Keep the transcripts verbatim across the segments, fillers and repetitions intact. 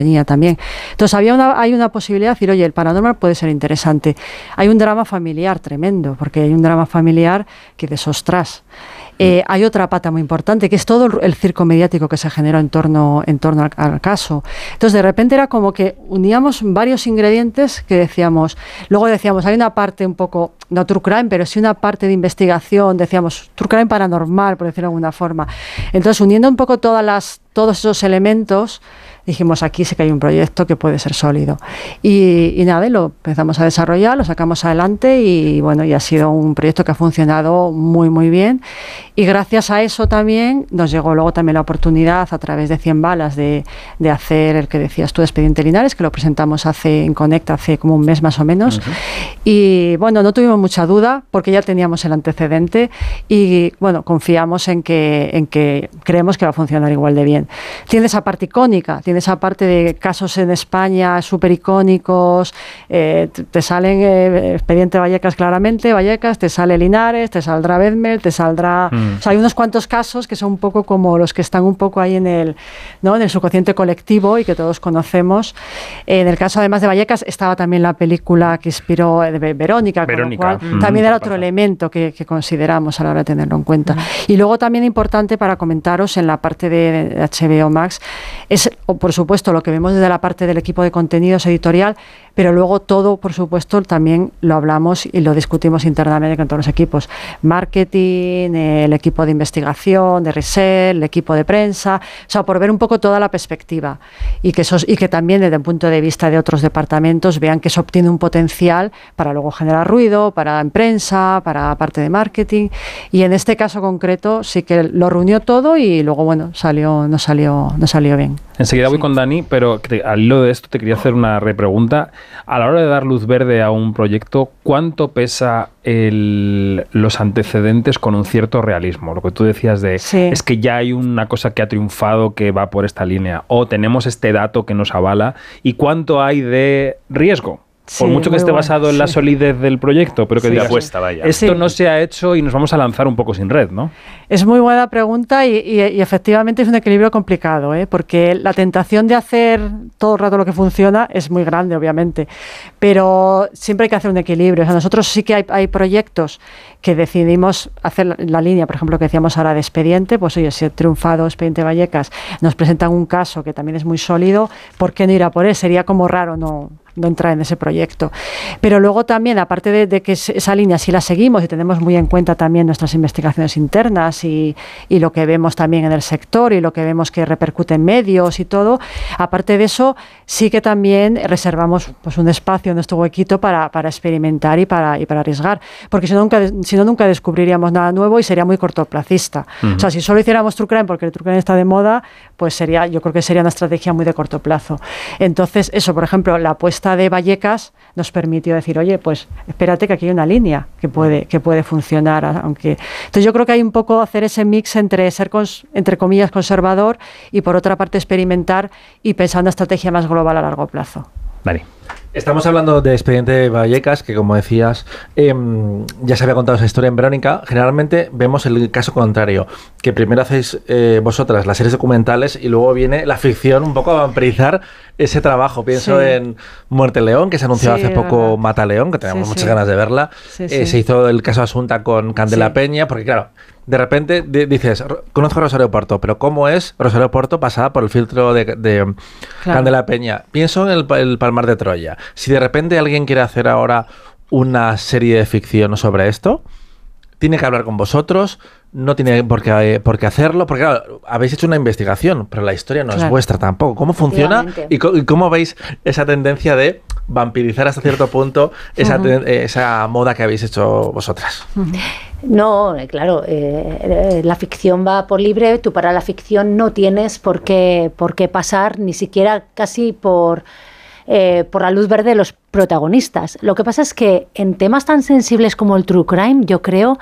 también. Entonces había una, hay una posibilidad de decir, oye, el paranormal puede ser interesante. Hay un drama familiar tremendo, porque hay un drama familiar que dices, ostras. Eh, hay otra pata muy importante, que es todo el circo mediático que se generó en torno, en torno al, al caso. Entonces, de repente era como que uníamos varios ingredientes que decíamos, luego decíamos, hay una parte un poco, no true crime, pero sí una parte de investigación, decíamos, true crime paranormal, por decirlo de alguna forma. Entonces, uniendo un poco todas las, todos esos elementos, dijimos, aquí sí que hay un proyecto que puede ser sólido. Y, y nada, lo empezamos a desarrollar, lo sacamos adelante y bueno, y ha sido un proyecto que ha funcionado muy, muy bien. Y gracias a eso también nos llegó luego también la oportunidad a través de cien balas de, de hacer el que decías tú, Expediente Linares, que lo presentamos hace en Connect hace como un mes más o menos. Uh-huh. Y bueno, no tuvimos mucha duda porque ya teníamos el antecedente y bueno, confiamos en que, en que creemos que va a funcionar igual de bien. Tiene esa parte icónica, tiene esa parte de casos en España súper icónicos, eh, te salen eh, Expediente Vallecas claramente, Vallecas, te sale Linares, te saldrá Bedmel, te saldrá... Mm. O sea, hay unos cuantos casos que son un poco como los que están un poco ahí en el, ¿no? en el subconsciente colectivo y que todos conocemos. En el caso además de Vallecas estaba también la película que inspiró de Verónica, Verónica. con lo cual mm. también era otro elemento que, que consideramos a la hora de tenerlo en cuenta. Mm. Y luego también importante para comentaros en la parte de, de H B O Max es, por supuesto, lo que vemos desde la parte del equipo de contenidos editorial, pero luego todo, por supuesto, también lo hablamos y lo discutimos internamente con todos los equipos. Marketing, el equipo de investigación, de research, el equipo de prensa, o sea, por ver un poco toda la perspectiva y que, esos, y que también desde el punto de vista de otros departamentos vean que eso obtiene un potencial para luego generar ruido, para en prensa, para parte de marketing, y en este caso concreto sí que lo reunió todo y luego, bueno, salió, no salió, no salió bien. Enseguida voy sí. con Dani, pero te, al hilo de esto te quería hacer una repregunta. A la hora de dar luz verde a un proyecto, ¿cuánto pesa el, los antecedentes con un cierto realismo? Lo que tú decías de, sí. es que ya hay una cosa que ha triunfado que va por esta línea, o tenemos este dato que nos avala, ¿y cuánto hay de riesgo? Por sí, mucho que esté bueno, basado en sí. la solidez del proyecto, pero que sí, digas, apuesta, vaya. esto sí. no se ha hecho y nos vamos a lanzar un poco sin red, ¿no? Es muy buena pregunta y, y, y efectivamente es un equilibrio complicado, ¿eh? Porque la tentación de hacer todo el rato lo que funciona es muy grande, obviamente, pero siempre hay que hacer un equilibrio. O sea, nosotros sí que hay, hay proyectos que decidimos hacer la, la línea, por ejemplo, que decíamos ahora de Expediente, pues oye, si ha triunfado Expediente Vallecas, nos presentan un caso que también es muy sólido, ¿por qué no ir a por él? Sería como raro no... no entrar en ese proyecto. Pero luego también, aparte de, de que esa línea sí la seguimos y tenemos muy en cuenta también nuestras investigaciones internas y, y lo que vemos también en el sector y lo que vemos que repercute en medios y todo, aparte de eso, sí que también reservamos pues, un espacio en nuestro huequito para, para experimentar y para, y para arriesgar, porque si no, nunca, si no, nunca descubriríamos nada nuevo y sería muy cortoplacista. Uh-huh. O sea, si solo hiciéramos true crime porque el true crime está de moda, pues sería, yo creo que sería una estrategia muy de corto plazo. Entonces, eso, por ejemplo, la apuesta de Vallecas nos permitió decir, oye, pues espérate que aquí hay una línea que puede, que puede funcionar, aunque... Entonces yo creo que hay un poco hacer ese mix entre ser, cons, entre comillas, conservador y por otra parte experimentar y pensar en una estrategia más global a largo plazo. Vale. Estamos hablando de Expediente Vallecas, que como decías, eh, ya se había contado esa historia en Verónica. Generalmente vemos el caso contrario, que primero hacéis eh, vosotras las series documentales y luego viene la ficción un poco a vampirizar ese trabajo. Pienso sí. en Muerte León, que se anunció sí, hace poco verdad. Mata León, que tenemos sí, muchas sí. ganas de verla. Sí, sí. Eh, se hizo el caso Asunta con Candela sí. Peña, porque claro, de repente d- dices, conozco a Rosario Porto, pero ¿cómo es Rosario Porto pasada por el filtro de, de claro. Candela Peña? Pienso en el, el Palmar de Troya. Si de repente alguien quiere hacer ahora una serie de ficción sobre esto, tiene que hablar con vosotros, no tiene por qué, por qué hacerlo, porque claro, habéis hecho una investigación, pero la historia no claro. es vuestra tampoco. ¿Cómo funciona y, co- y cómo veis esa tendencia de vampirizar hasta cierto punto esa, uh-huh. ten- esa moda que habéis hecho vosotras? Uh-huh. No, claro, eh, la ficción va por libre, tú para la ficción no tienes por qué, por qué pasar ni siquiera casi por... Eh, por la luz verde de los protagonistas. Lo que pasa es que en temas tan sensibles como el true crime, yo creo,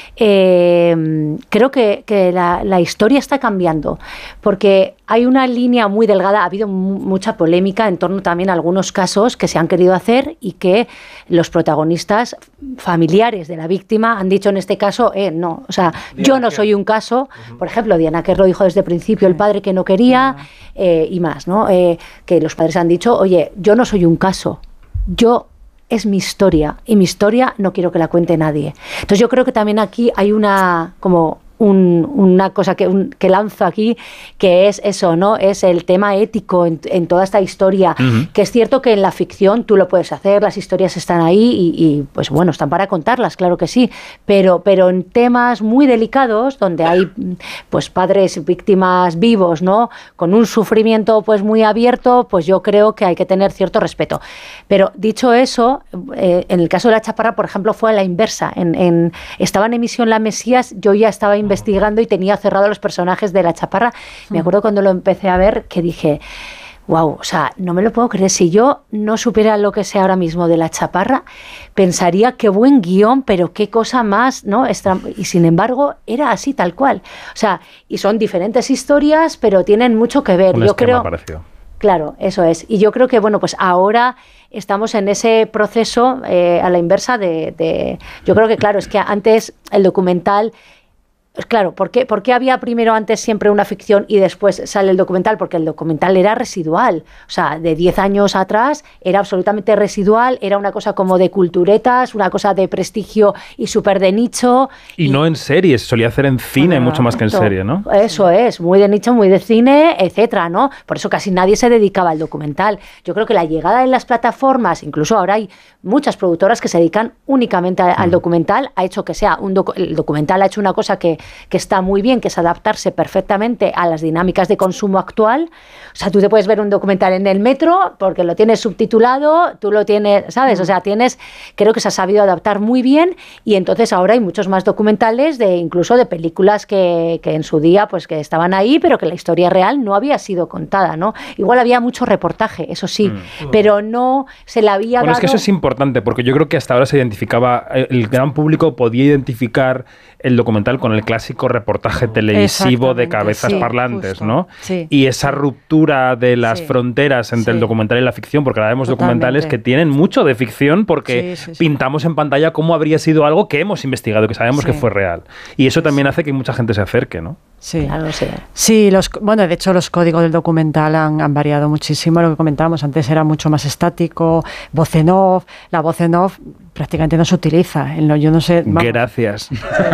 eh, creo que, que la, la historia está cambiando, porque hay una línea muy delgada. Ha habido mu- mucha polémica en torno también a algunos casos que se han querido hacer y que los protagonistas familiares de la víctima han dicho en este caso, eh, no, o sea, Diana yo no Kerr. soy un caso, uh-huh. por ejemplo, Diana Kerr lo dijo desde el principio, el padre que no quería, uh-huh. eh, y más, ¿no? Eh, que los padres han dicho, oye, yo no soy un caso, yo es mi historia y mi historia no quiero que la cuente nadie. Entonces yo creo que también aquí hay una como un, una cosa que, un, que lanzo aquí, que es eso, ¿no? Es el tema ético en, en toda esta historia, uh-huh. que es cierto que en la ficción tú lo puedes hacer, las historias están ahí y, y pues bueno, están para contarlas, claro que sí, pero, pero en temas muy delicados, donde hay pues padres víctimas vivos, ¿no? Con un sufrimiento pues muy abierto, pues yo creo que hay que tener cierto respeto. Pero dicho eso, eh, en el caso de La Chaparra, por ejemplo, fue a la inversa. En, en, estaba en emisión La Mesías, yo ya estaba investigando y tenía cerrado los personajes de La Chaparra. Me acuerdo cuando lo empecé a ver que dije, wow, o sea, no me lo puedo creer. Si yo no supiera lo que sé ahora mismo de La Chaparra, pensaría qué buen guión, pero qué cosa más, ¿no? Y sin embargo, era así tal cual. O sea, y son diferentes historias, pero tienen mucho que ver. Un yo creo. Parecido. Claro, eso es. Y yo creo que, bueno, pues ahora estamos en ese proceso eh, a la inversa de, de... Yo creo que, claro, es que antes el documental... Claro, ¿por qué, ¿por qué había primero antes siempre una ficción y después sale el documental? Porque el documental era residual. O sea, de diez años atrás era absolutamente residual, era una cosa como de culturetas, una cosa de prestigio y súper de nicho. Y, y no en serie, se solía hacer en cine bueno, mucho más que en serie, ¿no? Eso es, muy de nicho, muy de cine, etcétera, ¿no? Por eso casi nadie se dedicaba al documental. Yo creo que la llegada de las plataformas, incluso ahora hay muchas productoras que se dedican únicamente a, al mm. documental, ha hecho que sea un docu- el documental ha hecho una cosa que que está muy bien, que es adaptarse perfectamente a las dinámicas de consumo actual. O sea, tú te puedes ver un documental en el metro porque lo tienes subtitulado, tú lo tienes, ¿sabes? O sea, tienes, creo que se ha sabido adaptar muy bien y entonces ahora hay muchos más documentales, de incluso de películas que, que en su día pues que estaban ahí, pero que la historia real no había sido contada, ¿no? Igual había mucho reportaje, eso sí, mm. pero no se le había bueno, dado... es que eso es importante, porque yo creo que hasta ahora se identificaba, el gran público podía identificar el documental con el clásico reportaje televisivo de cabezas sí, parlantes, justo, ¿no? Sí. Y esa ruptura de las sí, fronteras entre sí. el documental y la ficción, porque ahora vemos Totalmente. documentales que tienen mucho de ficción porque sí, sí, sí. pintamos en pantalla cómo habría sido algo que hemos investigado, que sabemos sí. que fue real. Y eso también sí. hace que mucha gente se acerque, ¿no? Sí, claro, sí. sí los, bueno, de hecho los códigos del documental han, han variado muchísimo. Lo que comentábamos antes era mucho más estático, voz en off. La voz en off prácticamente no se utiliza. En lo, yo no sé. Vamos. Gracias.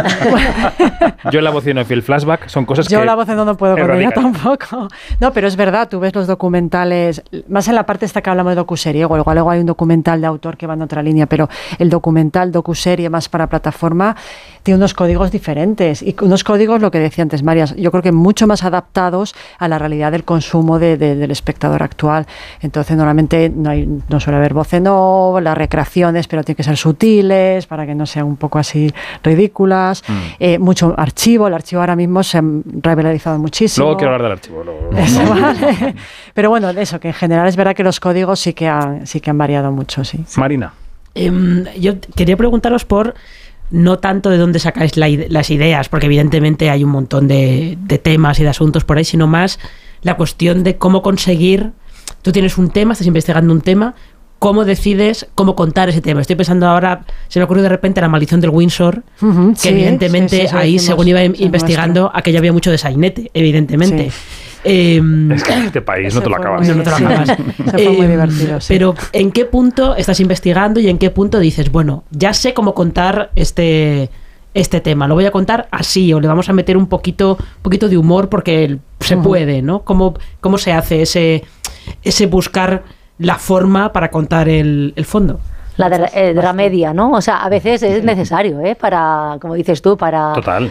Yo la voz en off y el flashback son cosas yo que. Yo la voz en off no puedo con ella tampoco. No, pero es verdad. Tú ves los documentales, más en la parte esta que hablamos de docuserie. Igual luego hay un documental de autor que va en otra línea, pero el documental docuserie más para plataforma tiene unos códigos diferentes y unos códigos, lo que decía antes María, yo creo que mucho más adaptados a la realidad del consumo de, de, del espectador actual. Entonces normalmente no, hay, no suele haber voz en off, las recreaciones, pero tienen que ser sutiles para que no sean un poco así ridículas. Mm. Eh, mucho archivo, el archivo ahora mismo se ha regularizado muchísimo. Luego quiero hablar del archivo. Luego, luego. Eso, vale. Pero bueno, eso, que en general es verdad que los códigos sí que han, sí que han variado mucho, sí. Marina. Eh, yo quería preguntaros por no tanto de dónde sacáis la, las ideas, porque evidentemente hay un montón de, de temas y de asuntos por ahí, sino más la cuestión de cómo conseguir, tú tienes un tema, estás investigando un tema, cómo decides cómo contar ese tema. Estoy pensando ahora, se me ocurrió de repente La maldición del Windsor, uh-huh, que sí, evidentemente sí, sí, ahí, según iba investigando, nuestro. aquello había mucho de sainete, evidentemente. Sí. Eh, es que este país no te lo acabas. No, no te lo acabas. Se fue eh, muy divertido, sí. Pero ¿en qué punto estás investigando y en qué punto dices, bueno, ya sé cómo contar este, este tema, lo voy a contar así, o le vamos a meter un poquito, poquito de humor porque se uh-huh. puede, ¿no? ¿Cómo, cómo se hace ese, ese buscar la forma para contar el, el fondo? La de, eh, dramedia, ¿no? O sea, a veces es necesario, ¿eh? Para, como dices tú, para... Total.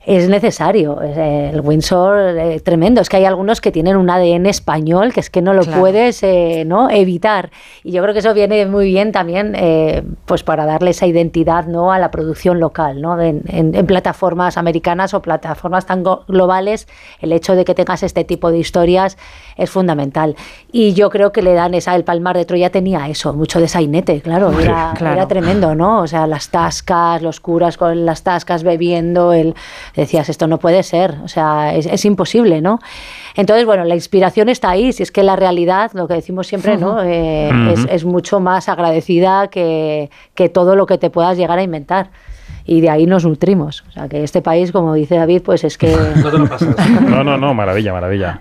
es necesario. El Windsor, eh, tremendo. Es que hay algunos que tienen un A D N español que es que no lo claro. puedes eh, ¿no? evitar. Y yo creo que eso viene muy bien también eh, pues para darle esa identidad, ¿no? a la producción local, ¿no? en, en, en plataformas americanas o plataformas tan globales. El hecho de que tengas este tipo de historias es fundamental. Y yo creo que le dan esa, el Palmar de Troya tenía eso, mucho de sainete, claro, era, claro. era tremendo, ¿no? O sea, las tascas, los curas con las tascas bebiendo, el, decías, esto no puede ser, o sea, es, es imposible, ¿no? Entonces, bueno, la inspiración está ahí, si es que la realidad, lo que decimos siempre, ¿no? Eh, uh-huh. es, es mucho más agradecida que, que todo lo que te puedas llegar a inventar. Y de ahí nos nutrimos. O sea, que este país, como dice David, pues es que... No te lo pasas. No, no, no, maravilla, maravilla.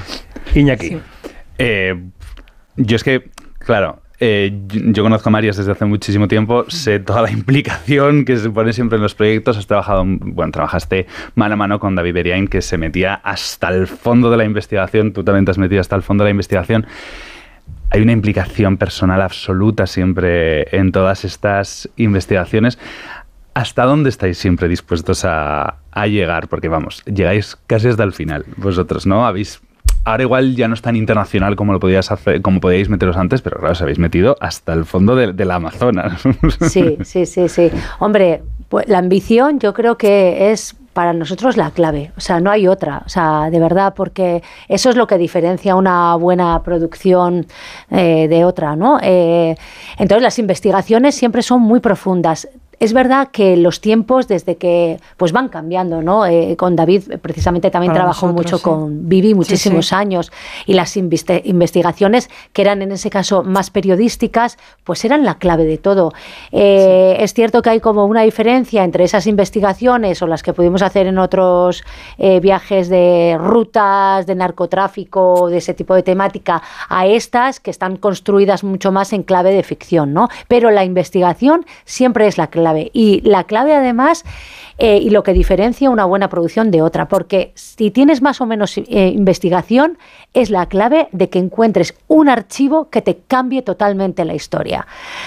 Iñaki. Sí. Eh, yo es que, claro, eh, yo conozco a Marias desde hace muchísimo tiempo, sé toda la implicación que se pone siempre en los proyectos. Has trabajado, bueno, trabajaste mano a mano con David Beriain, que se metía hasta el fondo de la investigación. Tú también te has metido hasta el fondo de la investigación. Hay una implicación personal absoluta siempre en todas estas investigaciones. ¿Hasta dónde estáis siempre dispuestos a, a llegar? Porque, vamos, llegáis casi hasta el final, vosotros, ¿no? Habéis... Ahora igual ya no es tan internacional como lo podíais hacer, como podíais meteros antes, pero claro, os habéis metido hasta el fondo de, de la Amazonas. Sí, sí, sí, sí. Hombre, pues la ambición yo creo que es para nosotros la clave. O sea, no hay otra. O sea, de verdad, porque eso es lo que diferencia una buena producción eh, de otra, ¿no? Eh, entonces, las investigaciones siempre son muy profundas. Es verdad que los tiempos desde que pues van cambiando, ¿no? Eh, con David precisamente también Para trabajó nosotros, mucho sí. con Vivi muchísimos sí, sí. años, y las investi- investigaciones que eran en ese caso más periodísticas pues eran la clave de todo. Eh, sí. Es cierto que hay como una diferencia entre esas investigaciones o las que pudimos hacer en otros eh, viajes de rutas, de narcotráfico, de ese tipo de temática, a estas que están construidas mucho más en clave de ficción, ¿no? Pero la investigación siempre es la clave. Y la clave además, eh, y lo que diferencia una buena producción de otra, porque si tienes más o menos eh, investigación, es la clave de que encuentres un archivo que te cambie totalmente la historia.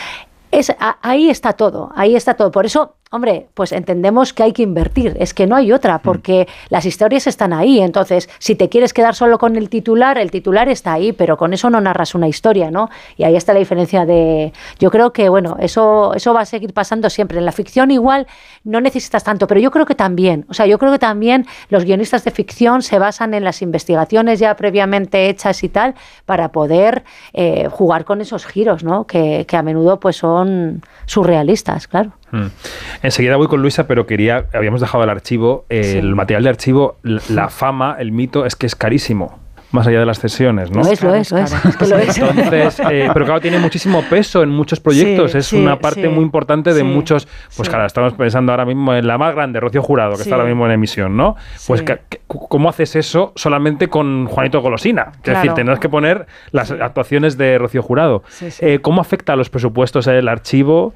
Es, a, ahí está todo, ahí está todo. Por eso, hombre, pues entendemos que hay que invertir, es que no hay otra, porque mm. las historias están ahí. Entonces, si te quieres quedar solo con el titular, el titular está ahí, pero con eso no narras una historia, ¿no? Y ahí está la diferencia de... Yo creo que, bueno, eso, eso va a seguir pasando siempre. En la ficción igual no necesitas tanto, pero yo creo que también, o sea, yo creo que también los guionistas de ficción se basan en las investigaciones ya previamente hechas y tal, para poder eh, jugar con esos giros, ¿no? Que, que a menudo pues son surrealistas, claro. Hmm. Enseguida voy con Luisa, pero quería, habíamos dejado el archivo, eh, sí. el material de archivo, la, la fama, el mito es que es carísimo. Más allá de las cesiones, ¿no? Lo es, lo es, lo es. es, que lo es. Entonces, eh, pero claro, tiene muchísimo peso en muchos proyectos. Sí, es sí, una parte sí, muy importante de sí, muchos. Pues sí. claro, estamos pensando ahora mismo en la más grande, Rocío Jurado, que sí. está ahora mismo en emisión, ¿no? Pues, sí. que, ¿cómo haces eso solamente con Juanito Golosina? Es claro. decir, tenés que poner las sí. actuaciones de Rocío Jurado. Sí, sí. Eh, ¿Cómo afecta a los presupuestos el archivo?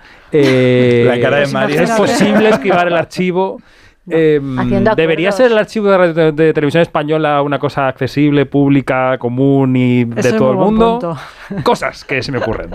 Eh, la cara de María. ¿Es posible esquivar el archivo? Eh, ¿Debería ser el archivo de, de, de televisión española una cosa accesible, pública, común y de Ese todo el mundo? Punto. Cosas que se me ocurren.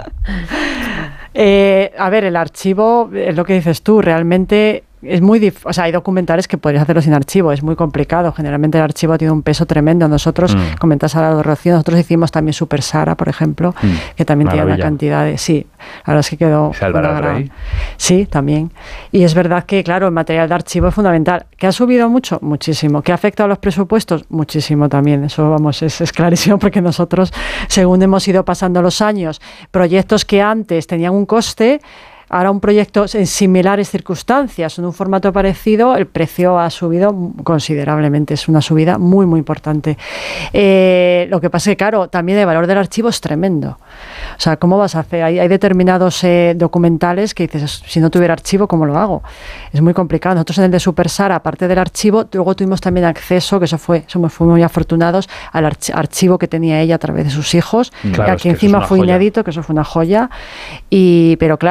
Eh, a ver, el archivo, es lo que dices tú, realmente es muy dif- o sea, hay documentales que podrías hacerlo sin archivo, es muy complicado. Generalmente el archivo tiene un peso tremendo. Nosotros, mm. comentas ahora de Rocío, nosotros hicimos también Super Sara, por ejemplo, mm. que también Maravilla. tiene una cantidad de... Sí, la verdad es que quedó... Gran... Sí, también. Y es verdad que, claro, el material de archivo es fundamental. ¿Que ha subido mucho? Muchísimo. ¿Que ha afectado a los presupuestos? Muchísimo también. Eso, vamos, es, es clarísimo, porque nosotros, según hemos ido pasando los años, proyectos que antes tenían un coste... Ahora un proyecto en similares circunstancias, en un formato parecido, el precio ha subido considerablemente. Es una subida muy, muy importante. Eh, lo que pasa es que, claro, también el valor del archivo es tremendo. O sea, ¿cómo vas a hacer? Hay, hay determinados eh, documentales que dices, si no tuviera archivo, ¿cómo lo hago? Es muy complicado. Nosotros en el de Super Sara, aparte del archivo, luego tuvimos también acceso, que eso fue, somos fuimos muy afortunados, al arch- archivo que tenía ella a través de sus hijos, claro, que aquí es que encima fue joya. Inédito, que eso fue una joya. Y, pero claro, es que si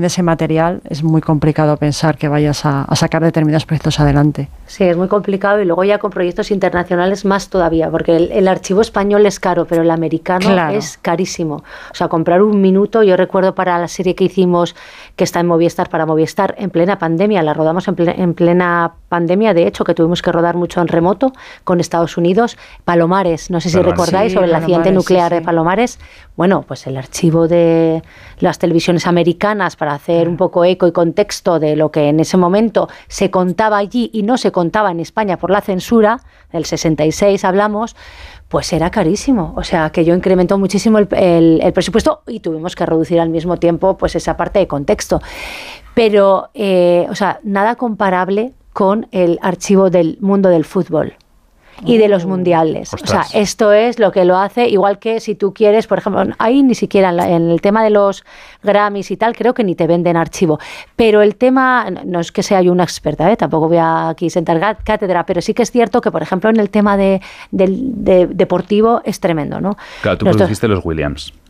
sin ese material es muy complicado pensar que vayas a, a sacar determinados proyectos adelante. Sí, es muy complicado y luego ya con proyectos internacionales más todavía, porque el, el archivo español es caro, pero el americano claro. es carísimo. O sea, comprar un minuto, yo recuerdo para la serie que hicimos, que está en Movistar, para Movistar, en plena pandemia, la rodamos en, ple, en plena pandemia, de hecho, que tuvimos que rodar mucho en remoto con Estados Unidos, Palomares, no sé si Palomares, recordáis, sí, sobre el accidente nuclear sí, sí. de Palomares. Bueno, pues el archivo de las televisiones americanas para hacer un poco eco y contexto de lo que en ese momento se contaba allí y no se contaba en España por la censura, del sesenta y seis hablamos, pues era carísimo. O sea, que yo incrementó muchísimo el, el, el presupuesto y tuvimos que reducir al mismo tiempo pues esa parte de contexto. Pero, eh, o sea, nada comparable con el archivo del mundo del fútbol y de los mundiales. Ostras. O sea, esto es lo que lo hace, igual que si tú quieres, por ejemplo, ahí ni siquiera en, la, en el tema de los Grammys y tal, creo que ni te venden archivo. Pero el tema, no es que sea yo una experta, ¿eh? Tampoco voy a aquí sentar cátedra, pero sí que es cierto que, por ejemplo, en el tema de, de, de deportivo es tremendo, ¿no? Claro, tú Nosotros, produciste los Williams.